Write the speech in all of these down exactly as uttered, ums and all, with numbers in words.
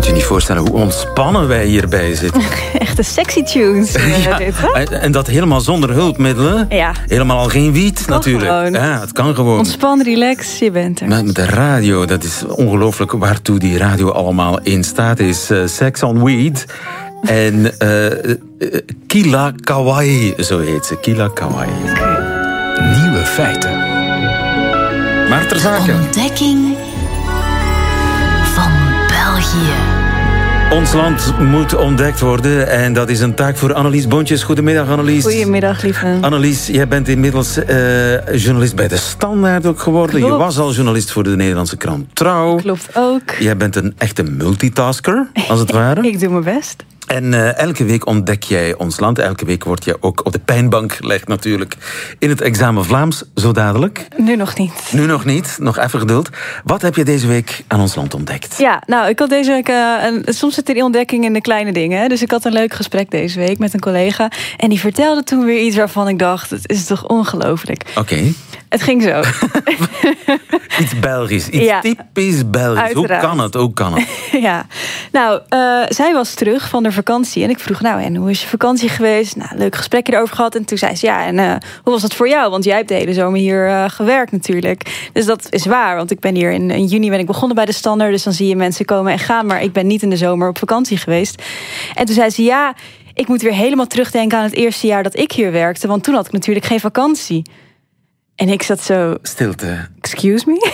kunt je niet voorstellen hoe ontspannen wij hierbij zitten. Echte sexy tunes. Uh, ja, dit, hè? En dat helemaal zonder hulpmiddelen. Ja. Helemaal al geen wiet, natuurlijk. Gewoon. Ja, het kan gewoon. Ontspan, relax, je bent er. Met, met de radio, dat is ongelooflijk waartoe die radio allemaal in staat is. Uh, Sex on Weed. En uh, uh, Kila Kawaii, zo heet ze. Kila Kawaii. Okay. Nieuwe feiten. Maar ter zake. Ontdekking van België. Ons land moet ontdekt worden en dat is een taak voor Annelies Bontjes. Goedemiddag, Annelies. Goedemiddag, lieve. Annelies, jij bent inmiddels uh, journalist bij De Standaard ook geworden. Klopt. Je was al journalist voor de Nederlandse krant Trouw. Klopt ook. Jij bent een echte multitasker, als het ware. Ik doe mijn best. En uh, elke week ontdek jij ons land. Elke week word je ook op de pijnbank gelegd natuurlijk. In het examen Vlaams, zo dadelijk. Nu nog niet. Nu nog niet, nog even geduld. Wat heb je deze week aan ons land ontdekt? Ja, nou, ik had deze week... Uh, een, soms zit die ontdekking in de kleine dingen. Hè? Dus ik had een leuk gesprek deze week met een collega. En die vertelde toen weer iets waarvan ik dacht... het is toch ongelooflijk. Oké. Okay. Het ging zo. Iets Belgisch, iets ja, typisch Belgisch. Uiteraard. Hoe kan het, hoe kan het? Ja, nou, uh, zij was terug van de vakantie. En ik vroeg, nou, en hoe is je vakantie geweest? Nou, leuk gesprekje erover gehad. En toen zei ze, ja, en uh, hoe was dat voor jou? Want jij hebt de hele zomer hier uh, gewerkt natuurlijk. Dus dat is waar, want ik ben hier in, in juni ben ik begonnen bij De Standaard. Dus dan zie je mensen komen en gaan. Maar ik ben niet in de zomer op vakantie geweest. En toen zei ze, ja, ik moet weer helemaal terugdenken aan het eerste jaar dat ik hier werkte. Want toen had ik natuurlijk geen vakantie. En ik zat zo... Stilte. Excuse me?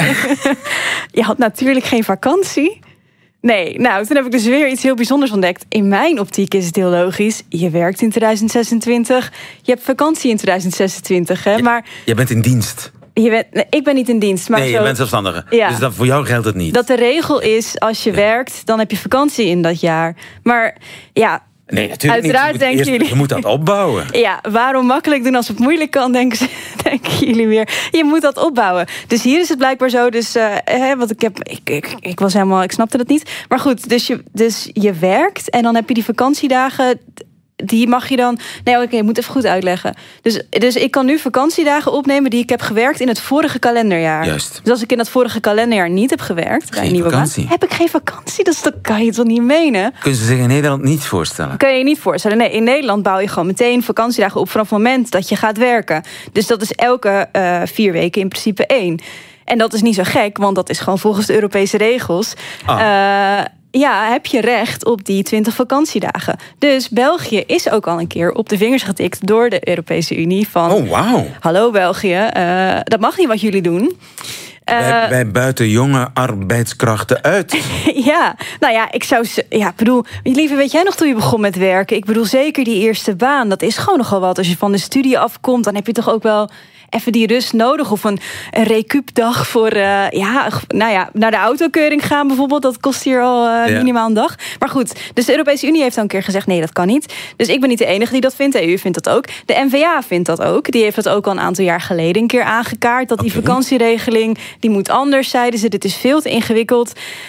Je had natuurlijk geen vakantie. Nee, nou, toen heb ik dus weer iets heel bijzonders ontdekt. In mijn optiek is het heel logisch. Je werkt in twintig zesentwintig. Je hebt vakantie in twintig zesentwintig, hè? Maar... Je bent in dienst. Je bent, nee, ik ben niet in dienst. Maar nee, zo, je bent zelfstandige. Ja, dus dat, voor jou geldt het niet. Dat de regel is, als je ja. werkt, dan heb je vakantie in dat jaar. Maar ja... Nee, natuurlijk uiteraard niet. Je denken eerst, jullie... Je moet dat opbouwen. Ja, waarom makkelijk doen als het moeilijk kan, denken, ze, denken jullie weer. Je moet dat opbouwen. Dus hier is het blijkbaar zo. Dus, uh, hè, wat ik, heb, ik, ik, ik was helemaal, ik snapte dat niet. Maar goed, dus je, dus je werkt en dan heb je die vakantiedagen... Die mag je dan... Nee, oké, okay, ik moet even goed uitleggen. Dus, dus ik kan nu vakantiedagen opnemen die ik heb gewerkt in het vorige kalenderjaar. Juist. Dus als ik in dat vorige kalenderjaar niet heb gewerkt... Geen bij een nieuwe vakantie. baan, heb ik geen vakantie. Dus dat kan je toch niet menen? Kunnen ze zich in Nederland niet voorstellen? Kan je je niet voorstellen. Nee, in Nederland bouw je gewoon meteen vakantiedagen op... vanaf het moment dat je gaat werken. Dus dat is elke uh, vier weken in principe één. En dat is niet zo gek, want dat is gewoon volgens de Europese regels... Ah. Uh, ja, heb je recht op die twintig vakantiedagen. Dus België is ook al een keer op de vingers getikt... door de Europese Unie van... Oh, wauw. Hallo België, uh, dat mag niet wat jullie doen. Uh, wij, wij buiten jonge arbeidskrachten uit. Ja, nou ja, ik zou... Ja, bedoel, lieve, weet jij nog toen je begon met werken? Ik bedoel, zeker die eerste baan, dat is gewoon nogal wat. Als je van de studie afkomt, dan heb je toch ook wel... even die rust nodig. Of een, een recuupdag voor... Uh, ja, nou ja, naar de autokeuring gaan bijvoorbeeld. Dat kost hier al uh, ja. minimaal een dag. Maar goed, dus de Europese Unie heeft dan een keer gezegd... nee, dat kan niet. Dus ik ben niet de enige die dat vindt. De E U vindt dat ook. De N V A vindt dat ook. Die heeft dat ook al een aantal jaar geleden een keer aangekaart. Dat die okay. vakantieregeling, die moet anders, zeiden ze. Dit is veel te ingewikkeld.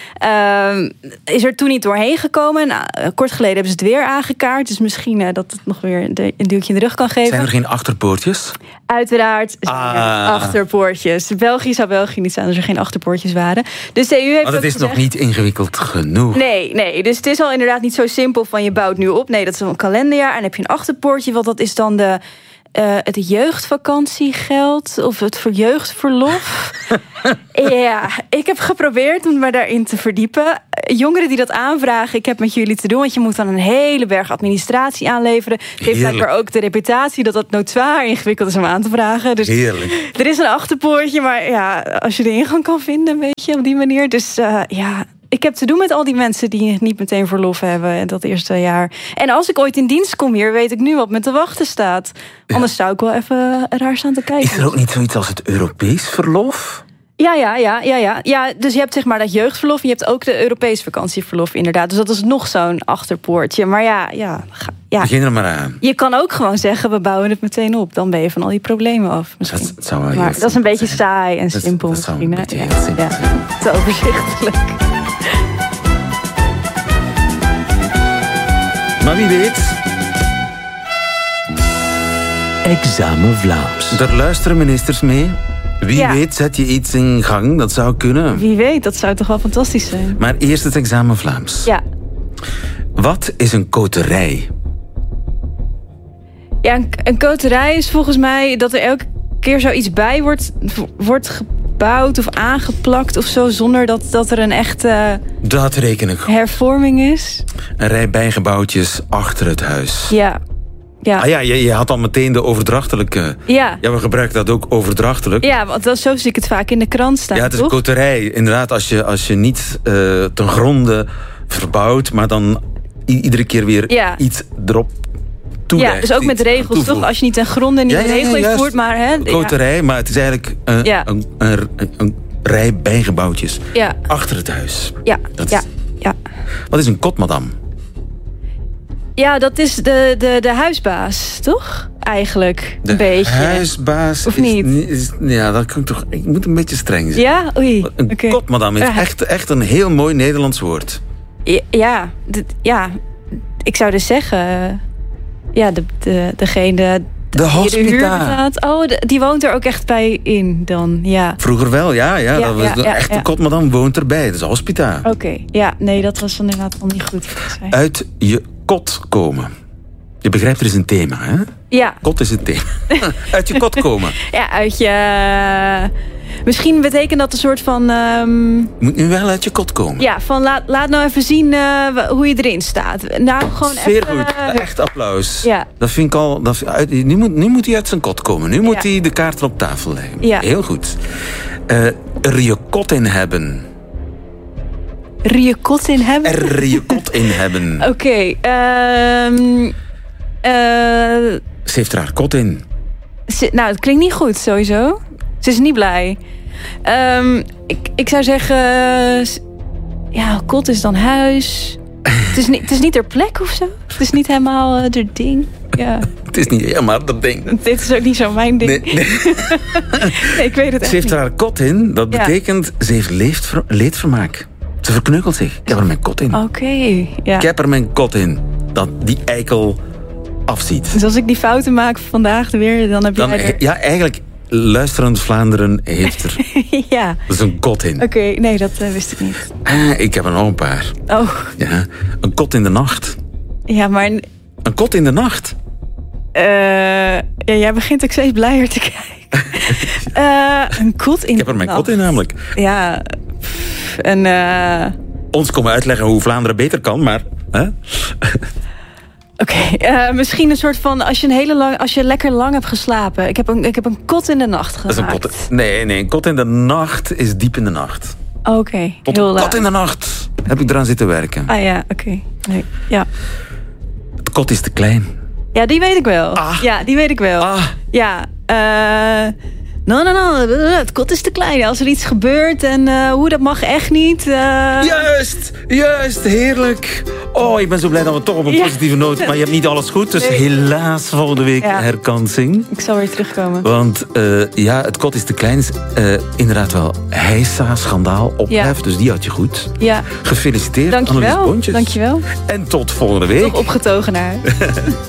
Uh, is er toen niet doorheen gekomen. Nou, kort geleden hebben ze het weer aangekaart. Dus misschien uh, dat het nog weer een duwtje in de rug kan geven. Zijn er geen achterpoortjes? Uiteraard zijn er ah. achterpoortjes. België zou België niet zijn als er geen achterpoortjes waren. Dus de E U heeft. Maar dat is gezegd, nog niet ingewikkeld genoeg. Nee, nee, dus het is al inderdaad niet zo simpel van je bouwt nu op. Nee, dat is een kalenderjaar en dan heb je een achterpoortje. Want dat is dan de, uh, het jeugdvakantiegeld of het voor jeugdverlof. Ja, ik heb geprobeerd om me daarin te verdiepen. Jongeren die dat aanvragen, ik heb met jullie te doen... want je moet dan een hele berg administratie aanleveren. Het heeft blijkbaar ook de reputatie dat dat notoire ingewikkeld is om aan te vragen. Dus heerlijk. Er is een achterpoortje, maar ja, als je de ingang kan vinden, weet je, op die manier. Dus uh, ja... Ik heb te doen met al die mensen die niet meteen verlof hebben dat eerste jaar. En als ik ooit in dienst kom hier, weet ik nu wat me te wachten staat. Ja. Anders zou ik wel even raar staan te kijken. Is er ook niet zoiets als het Europees verlof? Ja, ja, ja, ja, ja. ja dus je hebt zeg maar dat jeugdverlof en je hebt ook de Europees vakantieverlof inderdaad. Dus dat is nog zo'n achterpoortje. Maar ja, ja, ja. Begin er maar aan. Je kan ook gewoon zeggen, we bouwen het meteen op. Dan ben je van al die problemen af. Dat, dat, zou wel maar dat is een beetje zijn. saai en dat, simpel. Dat zou een beetje ja, heel ja, te overzichtelijk. Maar wie weet... Examen Vlaams. Daar luisteren ministers mee. Wie Ja. weet zet je iets in gang, dat zou kunnen. Wie weet, dat zou toch wel fantastisch zijn. Maar eerst het examen Vlaams. Ja, Wat is een koterij? ja een, een koterij is volgens mij dat er elke keer zoiets bij wordt, wordt gebouwd of aangeplakt of zo, zonder dat, dat er een echte Dat reken ik. hervorming is. Een rij bijgebouwtjes achter het huis. Ja, ja, Ah ja, je, je had al meteen de overdrachtelijke. ja. Ja, we gebruiken dat ook overdrachtelijk. Ja, want dat, zo zie ik het vaak in de krant staan, Ja, het is een toch? koterij. Inderdaad, als je, als je niet uh, ten gronde verbouwt, maar dan i- iedere keer weer Ja. iets erop toelegt. Ja, dus ook met iets regels, toevoegt. toch? Als je niet ten gronde niet Ja, de ja, ja, regel heeft juist. voert, maar... Hè, Een koterij, maar het is eigenlijk een, Ja. een, een, een, een rij bijgebouwtjes Ja, achter het huis. ja, Dat ja, is- ja. Wat is een kotmadam? Ja, dat is de, de, de huisbaas, toch? Eigenlijk, De een beetje. huisbaas Of is niet? is- ja, dat kan ik toch. Ik moet een beetje streng zijn. Ja? Oei, Een oké. kotmadam is Ja. echt, echt een heel mooi Nederlands woord. Ja, ja, dit- ja, ik zou dus zeggen... Ja, de, de, degene De die de huur hospita. betaalt... Oh, de- die woont er ook echt bij in dan, ja. Vroeger wel, ja. ja, Ja, dat was ja, de ja, echte ja. kotmadam woont erbij. Dat is een hospita. Oké, ja, nee, dat was dan inderdaad al niet goed. volgens mij. Uit je kot komen. Je begrijpt, er is een thema, hè? Ja, Kot is een thema. Uit je kot komen. ja, uit je... Misschien betekent dat een soort van... ehm, Je moet nu wel uit je kot komen. ja, van laat, laat nou even zien eh, w- hoe je erin staat. Nou, gewoon Zeer even... goed. Echt applaus. Ja. Dat vind ik al... Dat, uit, nu, moet, nu moet hij uit zijn kot komen. Nu moet Ja. hij de kaarten op tafel leggen. Ja. Heel goed. Eh, er je kot in hebben. Er je kot in hebben? Er je kot in hebben. Oké, ehm... eh, Ze heeft er haar kot in. ze- nou, het klinkt niet goed, sowieso. Ze is niet blij. Ehm, ik, ik zou zeggen... s- Ja, kot is dan huis. Het is niet, het is niet ter plek of zo. Het is niet helemaal uh, haar ding. Ja, Het is niet helemaal dat ding. dit is ook niet zo mijn ding. Nee, nee. Nee, ik weet het echt Ze heeft niet. er haar kot in. Dat Ja. betekent, ze heeft leefver- leedvermaak. Ze verkneukelt zich. Ik heb er mijn kot in. Oké, ja. Ik heb er mijn kot in. Dat die eikel afziet. Dus als ik die fouten maak vandaag weer, dan heb Dan, jij er... ja, eigenlijk, luisterend Vlaanderen heeft er Ja, dus een kot in. oké. Nee, dat eh, wist ik niet. Ah, ik heb er nog een paar. Oh, Ja. Een kot in de nacht. ja, maar... Een kot in de nacht. eh, ja, jij begint ook steeds blijer te kijken. Eh, een kot in Ik heb er mijn kot in namelijk. Ja, pff, een... eh, Ons komen uitleggen hoe Vlaanderen beter kan, maar... Hè? Oké, eh, misschien een soort van... Als je, een hele lang, als je lekker lang hebt geslapen. Ik heb een, ik heb een kot in de nacht Dat is een gemaakt. kot. Nee, nee, een kot in de nacht is diep in de nacht. Oké, Tot heel een laat. kot in de nacht heb ik eraan zitten werken. Ah ja, oké. Nee, ja. Het kot is te klein. Ja, die weet ik wel. Ah. Ja, die weet ik wel. Ah, Ja, eh... No, no, no, het kot is te klein. Als er iets gebeurt en eh, hoe, dat mag echt niet. eh. juist, juist, heerlijk. Oh, ik ben zo blij dat we toch op een Ja. positieve noot... Maar je hebt niet alles goed, dus Nee. helaas volgende week Ja. herkansing. Ik zal weer terugkomen. Want uh, ja, het kot is te klein. Is, uh, inderdaad wel heisa-schandaal, ophef. Ja. Dus die had je goed. Ja, Gefeliciteerd, Annelies dankjewel. Bontjes. Dankjewel. En tot volgende week. Toch opgetogen naar.